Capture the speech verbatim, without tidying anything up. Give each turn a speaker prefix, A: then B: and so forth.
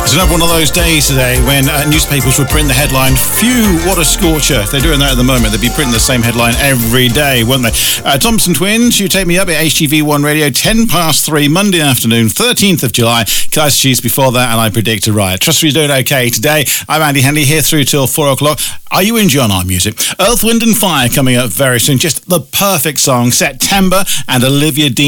A: It's another one of those days today when uh, newspapers would print the headline, "Phew, what a scorcher." If they're doing that at the moment, they'd be printing the same headline every day, wouldn't they? Uh, Thompson Twins, You Take Me Up at H G V one Radio, ten past three, Monday afternoon, thirteenth of July. Kaiser Chiefs before that, and I predict a riot. Trust you're doing okay today. I'm Andy Handy, here through till four o'clock. Are you enjoying our music? Earth, Wind and Fire coming up very soon. Just the perfect song. September and Olivia Dean.